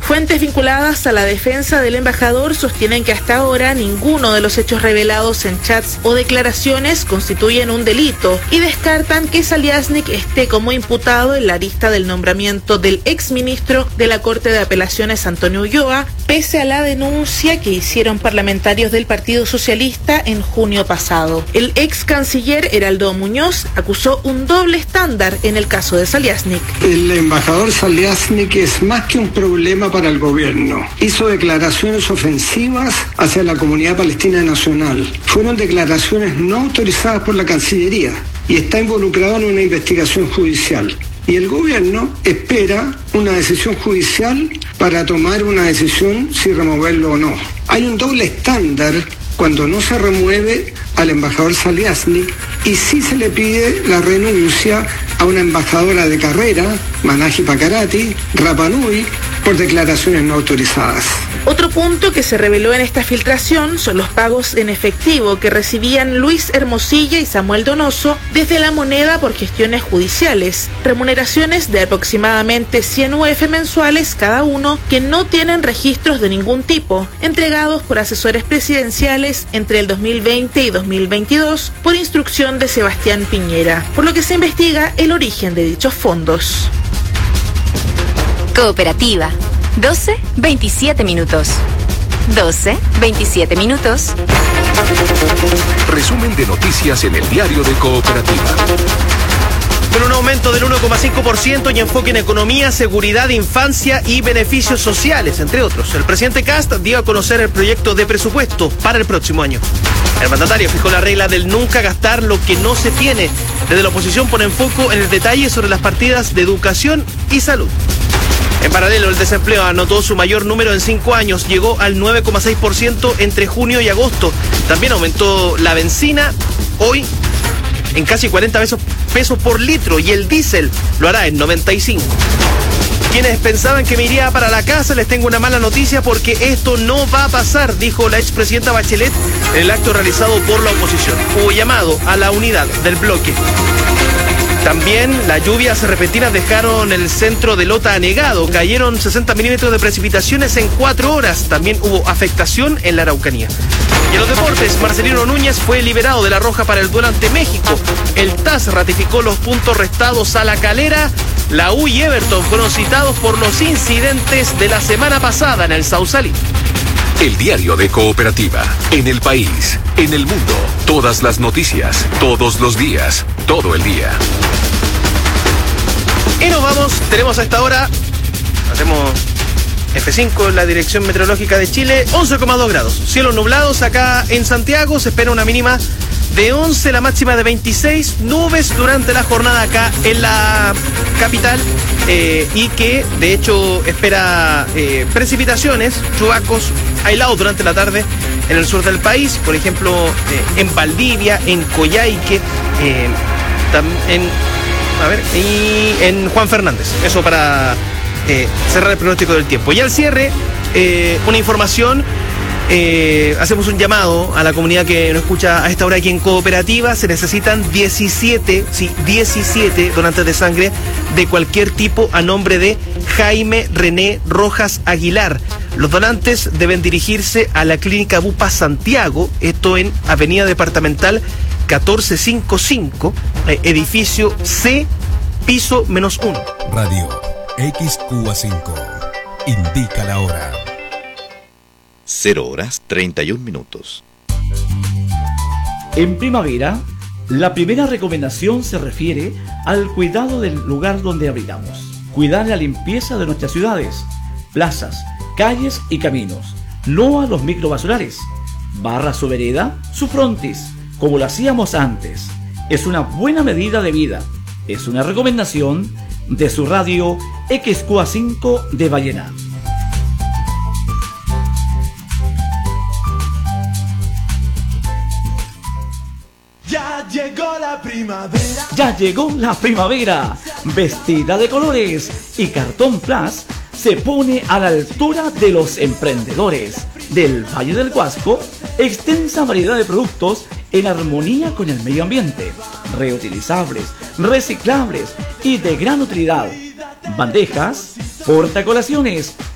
Fuentes vinculadas a la defensa del embajador sostienen que hasta ahora ninguno de los hechos revelados en chats o declaraciones constituyen un delito y descartan que Zaliaznik esté como imputado en la lista del nombramiento del exministro de la Corte de Apelaciones Antonio Ulloa, pese a la denuncia que hicieron parlamentarios del Partido Socialista en junio pasado. El ex canciller Heraldo Muñoz acusó un doble estándar en el caso de Zaliaznik. El embajador Zaliaznik es más que un problema para el gobierno. Hizo declaraciones ofensivas hacia la comunidad palestina nacional. Fueron declaraciones no autorizadas por la Cancillería y está involucrado en una investigación judicial. Y el gobierno espera una decisión judicial para tomar una decisión si removerlo o no. Hay un doble estándar cuando no se remueve al embajador Zaliaznik y sí se le pide la renuncia a una embajadora de carrera, Manahi Pakarati, Rapa Nui, por declaraciones no autorizadas. Otro punto que se reveló en esta filtración son los pagos en efectivo que recibían Luis Hermosilla y Samuel Donoso desde La Moneda por gestiones judiciales, remuneraciones de aproximadamente 100 UF mensuales cada uno que no tienen registros de ningún tipo, entregados por asesores presidenciales entre el 2020 y 2022 por instrucción de Sebastián Piñera, por lo que se investiga el origen de dichos fondos. Cooperativa. 12:27 minutos. 12:27 minutos. Resumen de noticias en el diario de Cooperativa. Con un aumento del 1,5% y enfoque en economía, seguridad, infancia y beneficios sociales, entre otros, el presidente Kast dio a conocer el proyecto de presupuesto para el próximo año. El mandatario fijó la regla del nunca gastar lo que no se tiene. Desde la oposición ponen foco en el detalle sobre las partidas de educación y salud. En paralelo, el desempleo anotó su mayor número en 5 años, llegó al 9,6% entre junio y agosto. También aumentó la benzina, hoy en casi 40 pesos por litro, y el diésel lo hará en 95. Quienes pensaban que me iría para la casa, les tengo una mala noticia porque esto no va a pasar, dijo la expresidenta Bachelet en el acto realizado por la oposición. Hubo llamado a la unidad del bloque. También las lluvias repentinas dejaron el centro de Lota anegado. Cayeron 60 milímetros de precipitaciones en 4 horas. También hubo afectación en la Araucanía. Y en los deportes, Marcelino Núñez fue liberado de la roja para el duelo ante México. El TAS ratificó los puntos restados a La Calera. La U y Everton fueron citados por los incidentes de la semana pasada en el Sausalito. El diario de Cooperativa. En el país, en el mundo. Todas las noticias, todos los días, todo el día. Y nos vamos, tenemos a esta hora, hacemos F5 en la Dirección Meteorológica de Chile, 11,2 grados. Cielos nublados acá en Santiago, se espera una mínima de 11, la máxima de 26, nubes durante la jornada acá en la capital, y que de hecho espera precipitaciones, chubascos aislados durante la tarde en el sur del país, por ejemplo en Valdivia, en Coyhaique, y en Juan Fernández. Eso para cerrar el pronóstico del tiempo. Y al cierre, una información. Hacemos un llamado a la comunidad que nos escucha a esta hora aquí en Cooperativa. Se necesitan 17 donantes de sangre de cualquier tipo a nombre de Jaime René Rojas Aguilar. Los donantes deben dirigirse a la Clínica Bupa Santiago, esto en Avenida Departamental 1455, edificio C, piso -1. Radio XQA5 indica la hora. 0:31. En primavera, la primera recomendación se refiere al cuidado del lugar donde habitamos. Cuidar la limpieza de nuestras ciudades, plazas, calles y caminos. No a los microbasulares. Barra su vereda, su frontis, como lo hacíamos antes. Es una buena medida de vida. Es una recomendación de su radio XQA5 de Vallenar. Llegó la primavera. Ya llegó la primavera. Vestida de colores y Cartón Plus se pone a la altura de los emprendedores del Valle del Huasco. Extensa variedad de productos en armonía con el medio ambiente, reutilizables, reciclables y de gran utilidad. Bandejas, portacolaciones,